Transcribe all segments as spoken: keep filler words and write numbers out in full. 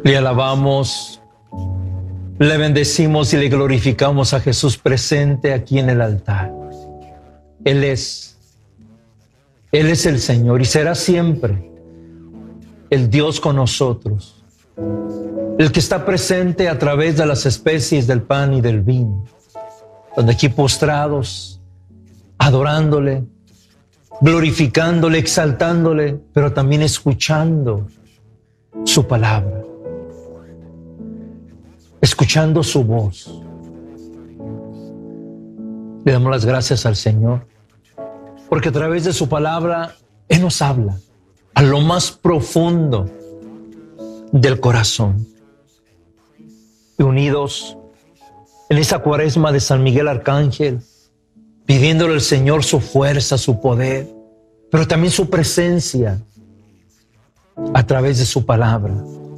Le alabamos, le bendecimos y le glorificamos a Jesús presente aquí en el altar. Él es, Él es el Señor y será siempre el Dios con nosotros, el que está presente a través de las especies del pan y del vino, donde aquí postrados, adorándole, glorificándole, exaltándole, pero también escuchando su palabra, escuchando su voz. Le damos las gracias al Señor, porque a través de su palabra Él nos habla a lo más profundo del corazón. Y unidos en esa cuaresma de San Miguel Arcángel, pidiéndole al Señor su fuerza, su poder, pero también su presencia a través de su palabra.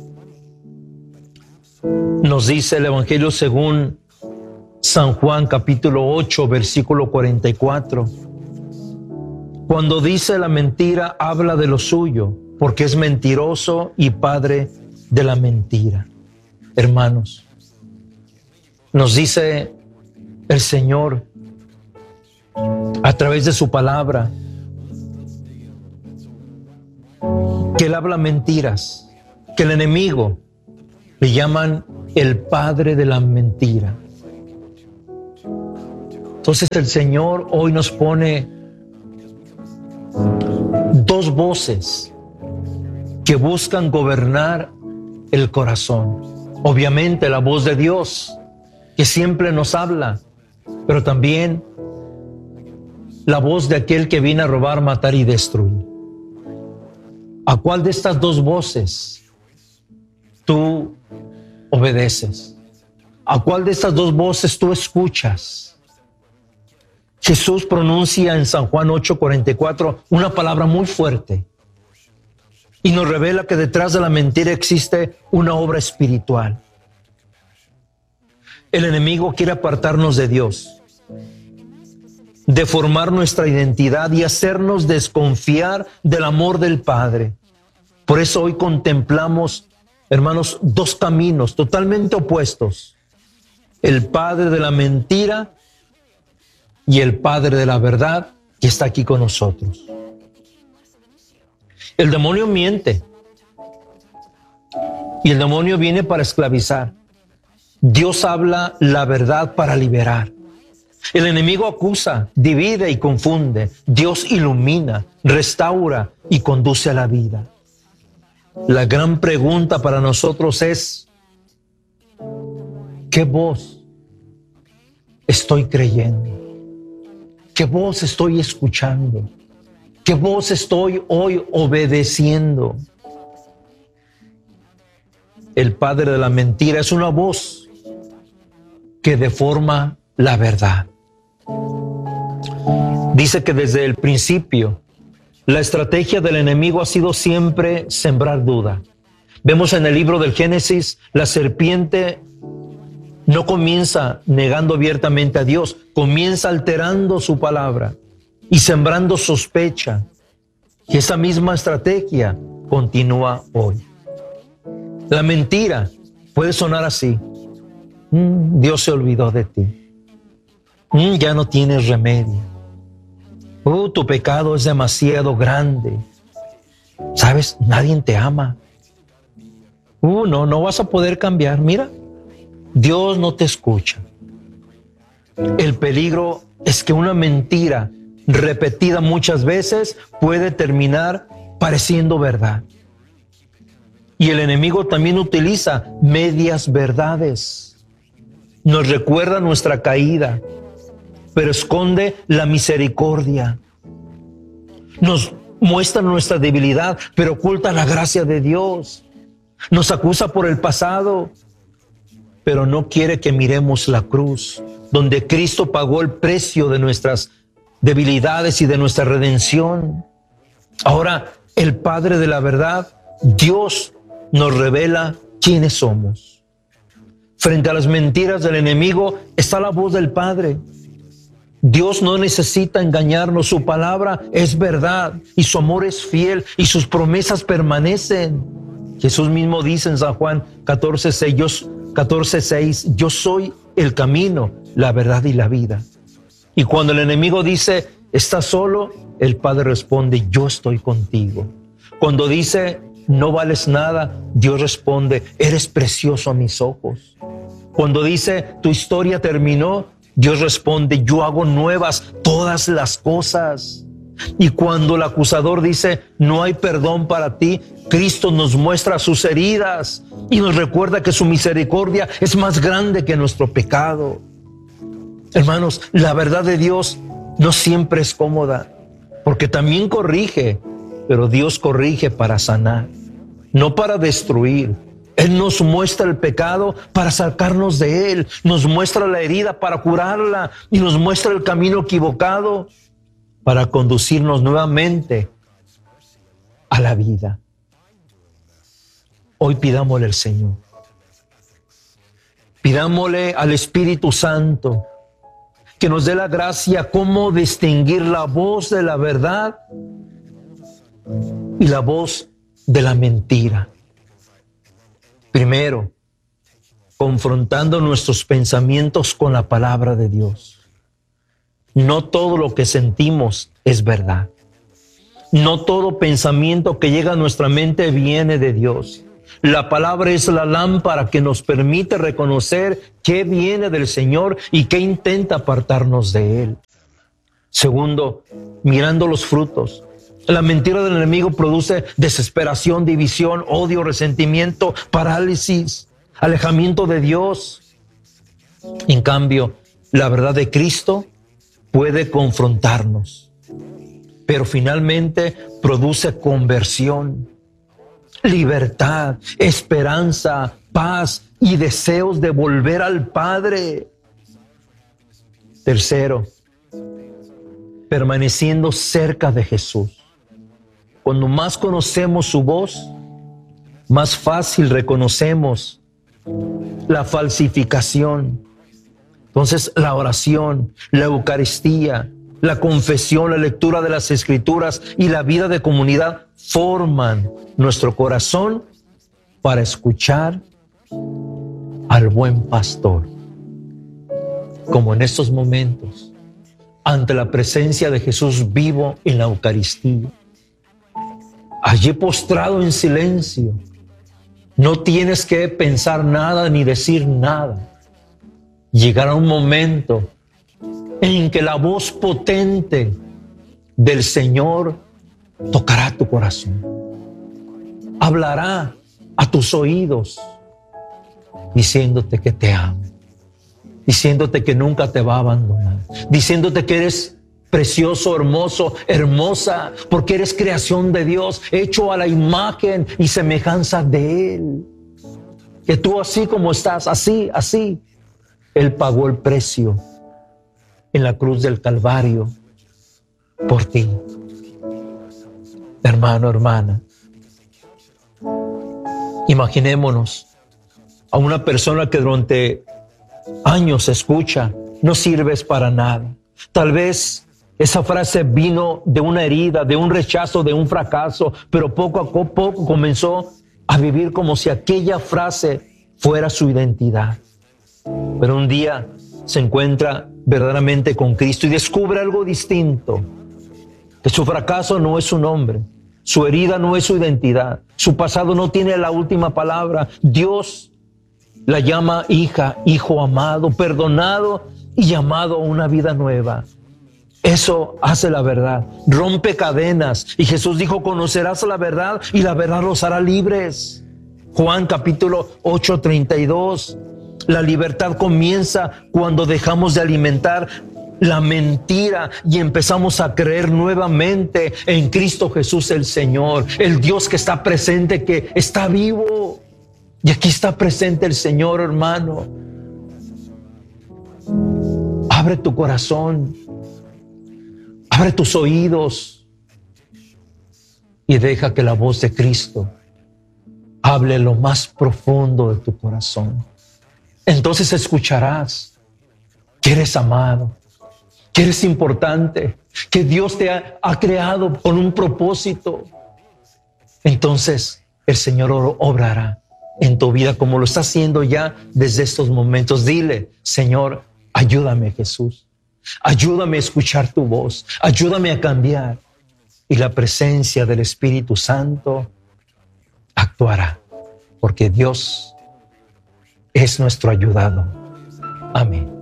Nos dice el Evangelio según San Juan capítulo ocho, versículo cuarenta y cuatro. Cuando dice la mentira, habla de lo suyo, porque es mentiroso y padre de la mentira. Hermanos, nos dice el Señor a través de su palabra que Él habla mentiras, que el enemigo le llaman el padre de la mentira. Entonces el Señor hoy nos pone dos voces que buscan gobernar el corazón. Obviamente la voz de Dios, que siempre nos habla, pero también la voz de aquel que viene a robar, matar y destruir. ¿A cuál de estas dos voces tú obedeces? ¿A cuál de estas dos voces tú escuchas? Jesús pronuncia en San Juan ocho cuarenta y cuatro una palabra muy fuerte y nos revela que detrás de la mentira existe una obra espiritual. El enemigo quiere apartarnos de Dios, deformar nuestra identidad y hacernos desconfiar del amor del Padre. Por eso hoy contemplamos, hermanos, dos caminos totalmente opuestos: el padre de la mentira y el padre de la verdad, que está aquí con nosotros. El demonio miente y el demonio viene para esclavizar. Dios habla la verdad para liberar. El enemigo acusa, divide y confunde. Dios ilumina, restaura y conduce a la vida. La gran pregunta para nosotros es: ¿qué voz estoy creyendo? ¿Qué voz estoy escuchando? ¿Qué voz estoy hoy obedeciendo? El padre de la mentira es una voz que deforma la verdad. Dice que desde el principio la estrategia del enemigo ha sido siempre sembrar duda. Vemos en el libro del Génesis, la serpiente no comienza negando abiertamente a Dios, comienza alterando su palabra y sembrando sospecha. Y esa misma estrategia continúa hoy. La mentira puede sonar así: mm, Dios se olvidó de ti, mm, ya no tienes remedio, uh, tu pecado es demasiado grande, sabes, nadie te ama, uh, no, no vas a poder cambiar, mira, Dios no te escucha. El peligro es que una mentira repetida muchas veces puede terminar pareciendo verdad. Y el enemigo también utiliza medias verdades. Nos recuerda nuestra caída, pero esconde la misericordia. Nos muestra nuestra debilidad, pero oculta la gracia de Dios. Nos acusa por el pasado, pero no quiere que miremos la cruz, donde Cristo pagó el precio de nuestras debilidades y de nuestra redención. Ahora, el Padre de la verdad, Dios, nos revela quiénes somos. Frente a las mentiras del enemigo está la voz del Padre. Dios no necesita engañarnos, su palabra es verdad y su amor es fiel y sus promesas permanecen. Jesús mismo dice en San Juan catorce seis, yo, catorce seis, yo soy el camino, la verdad y la vida. Y cuando el enemigo dice, ¿estás solo?, el Padre responde, yo estoy contigo. Cuando dice, no vales nada, Dios responde, eres precioso a mis ojos. Cuando dice, tu historia terminó, Dios responde, yo hago nuevas todas las cosas. Y cuando el acusador dice, no hay perdón para ti, Cristo nos muestra sus heridas y nos recuerda que su misericordia es más grande que nuestro pecado. Hermanos, la verdad de Dios no siempre es cómoda, porque también corrige, pero Dios corrige para sanar, no para destruir. Él nos muestra el pecado para sacarnos de él, nos muestra la herida para curarla y nos muestra el camino equivocado para conducirnos nuevamente a la vida. Hoy pidámosle al Señor, pidámosle al Espíritu Santo que nos dé la gracia cómo distinguir la voz de la verdad y la voz de la mentira. Primero, confrontando nuestros pensamientos con la palabra de Dios. No todo lo que sentimos es verdad. No todo pensamiento que llega a nuestra mente viene de Dios. La palabra es la lámpara que nos permite reconocer qué viene del Señor y qué intenta apartarnos de Él. Segundo, mirando los frutos. La mentira del enemigo produce desesperación, división, odio, resentimiento, parálisis, alejamiento de Dios. En cambio, la verdad de Cristo puede confrontarnos, pero finalmente produce conversión, libertad, esperanza, paz y deseos de volver al Padre. Tercero, permaneciendo cerca de Jesús. Cuando más conocemos su voz, más fácil reconocemos la falsificación. Entonces, la oración, la Eucaristía, la confesión, la lectura de las Escrituras y la vida de comunidad forman nuestro corazón para escuchar al buen pastor. Como en estos momentos, ante la presencia de Jesús vivo en la Eucaristía, allí postrado en silencio, no tienes que pensar nada ni decir nada. Llegará un momento en que la voz potente del Señor tocará tu corazón, hablará a tus oídos, diciéndote que te ama, diciéndote que nunca te va a abandonar, diciéndote que eres precioso, hermoso, hermosa, porque eres creación de Dios, hecho a la imagen y semejanza de Él. Que tú así como estás, así, así, Él pagó el precio en la cruz del Calvario por ti. Hermano, hermana, imaginémonos a una persona que durante años escucha, no sirves para nada. Tal vez esa frase vino de una herida, de un rechazo, de un fracaso, pero poco a poco comenzó a vivir como si aquella frase fuera su identidad. Pero un día se encuentra verdaderamente con Cristo y descubre algo distinto, que su fracaso no es su nombre, su herida no es su identidad, su pasado no tiene la última palabra. Dios la llama hija, hijo amado, perdonado y llamado a una vida nueva. Eso hace la verdad, rompe cadenas. Y Jesús dijo, conocerás la verdad y la verdad los hará libres. Juan capítulo ocho, treinta y dos. La libertad comienza cuando dejamos de alimentar la mentira y empezamos a creer nuevamente en Cristo Jesús el Señor, el Dios que está presente, que está vivo. Y aquí está presente el Señor, hermano. Abre tu corazón, abre tus oídos y deja que la voz de Cristo hable lo más profundo de tu corazón. Entonces escucharás que eres amado, que eres importante, que Dios te ha, ha creado con un propósito. Entonces el Señor obrará en tu vida como lo está haciendo ya desde estos momentos. Dile, Señor, ayúdame, Jesús. Ayúdame a escuchar tu voz. Ayúdame a cambiar. Y la presencia del Espíritu Santo actuará, porque Dios es nuestro ayudado. Amén.